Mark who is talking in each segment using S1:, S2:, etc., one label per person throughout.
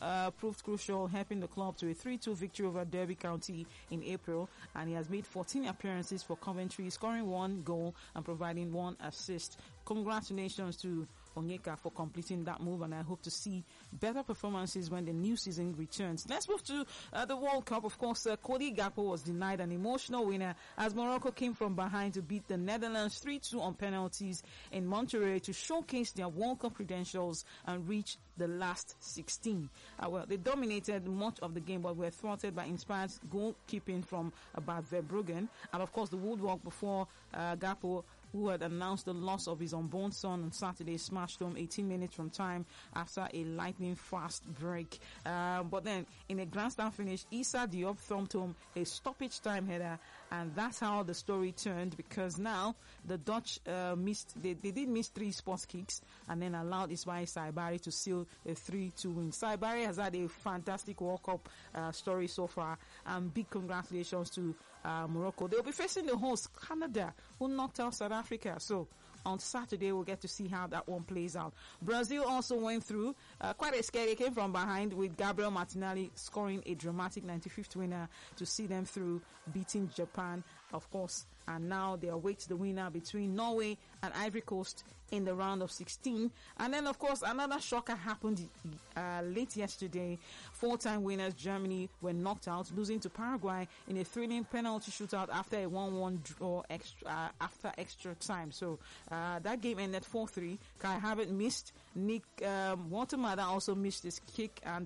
S1: proved crucial, helping the club to a 3-2 victory over Derby County in April, and he has made 14 appearances for Coventry, scoring 1 goal and providing 1 assist. Congratulations to Onyeka for completing that move, and I hope to see better performances when the new season returns. Let's move to the World Cup. Of course, Cody Gakpo was denied an emotional winner as Morocco came from behind to beat the Netherlands 3-2 on penalties in Monterrey to showcase their World Cup credentials and reach the last 16. Well, they dominated much of the game, but were thwarted by inspired goalkeeping from Bad Verbruggen, and of course the woodwork before Gakpo, who had announced the loss of his unborn son on Saturday, smashed home 18 minutes from time after a lightning fast break. But then, in a grandstand finish, Issa Diop thumped home a stoppage time header, and that's how the story turned, because now the Dutch they did miss 3 sports kicks and then allowed Ismail Saibari to seal a 3-2 win. Saibari has had a fantastic World Cup story so far, and big congratulations to Morocco. They'll be facing the host, Canada, who knocked out South Africa. So on Saturday, we'll get to see how that one plays out. Brazil also went through quite a scare. They came from behind with Gabriel Martinelli scoring a dramatic 95th winner to see them through, beating Japan, of course. And now they await the winner between Norway and Ivory Coast in the round of 16. And then, of course, another shocker happened late yesterday. 4-time winners Germany were knocked out, losing to Paraguay in a thrilling penalty shootout after a 1-1 draw after extra time. So that game ended 4-3. Kai Havertz missed. Nick Watermada also missed his kick, and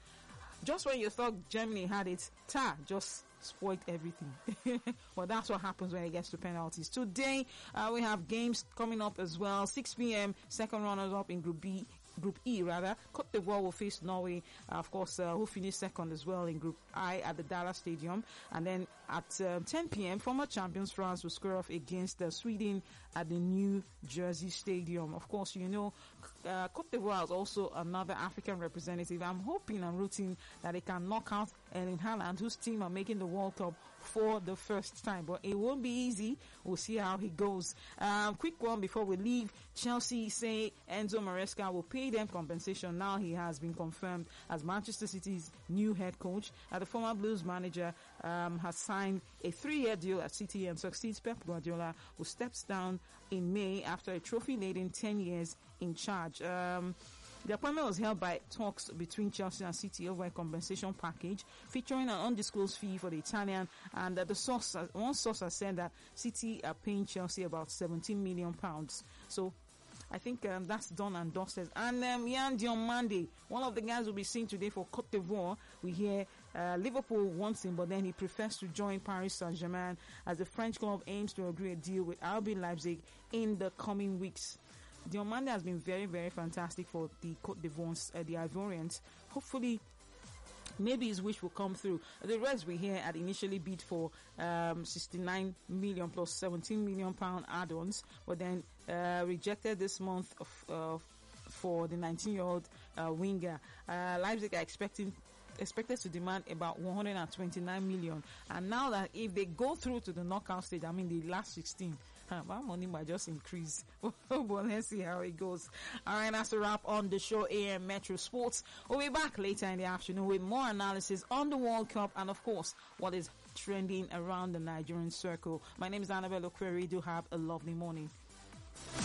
S1: just when you thought Germany had it, just spoiled everything. Well, that's what happens when it gets to penalties. Today, we have games coming up as well. 6 p.m. second runners up in Group E, Cote d'Ivoire will face Norway, of course, who finished second as well in Group I at the Dallas Stadium. And then at 10 p.m., former champions France will square off against Sweden at the New Jersey Stadium. Of course, you know, Cote d'Ivoire is also another African representative. I'm hoping and rooting that they can knock out Erling Haaland, whose team are making the World Cup for the first time. But it won't be easy. We'll see how he goes. Quick one before we leave. Chelsea say Enzo Maresca will pay them compensation. Now he has been confirmed as Manchester City's new head coach. The former Blues manager has signed a 3-year deal at City and succeeds Pep Guardiola, who steps down in May after a trophy-laden 10 years in charge. The appointment was held by talks between Chelsea and City over a compensation package featuring an undisclosed fee for the Italian, and one source has said that City are paying Chelsea about £17 million. So I think that's done and dusted. And Yan Diomande, one of the guys will be seen today for Cote d'Ivoire. We hear Liverpool wants him, but then he prefers to join Paris Saint-Germain as the French club aims to agree a deal with RB Leipzig in the coming weeks. Diomande has been very, very fantastic for the Cote d'Ivoire, the Ivorians. Hopefully, maybe his wish will come through. The rest we hear had initially bid for 69 million plus 17 million pound add-ons, but then rejected this month for the 19-year-old winger. Leipzig are expected to demand about 129 million, and now that if they go through to the knockout stage, I mean the last 16, my money might just increase. But let's see how it goes. Alright, that's a wrap on the show. AM Metro Sports. We'll be back later in the afternoon with more analysis on the World Cup and of course what is trending around the Nigerian circle. My name is Annabelle Okweri. Do have a lovely morning.